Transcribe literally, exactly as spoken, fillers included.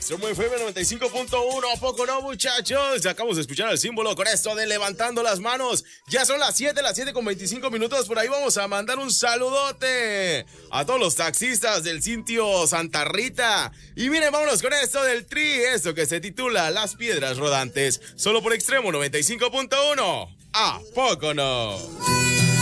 Extremo F M noventa y cinco punto uno, ¿a poco no, muchachos? Acabamos de escuchar el símbolo con esto de levantando las manos. Ya son las siete, las siete con veinticinco minutos. Por ahí vamos a mandar un saludote a todos los taxistas del sitio Santa Rita. Y miren, vámonos con esto del Tri, esto que se titula Las Piedras Rodantes, solo por Extremo noventa y cinco punto uno. ¿A poco no?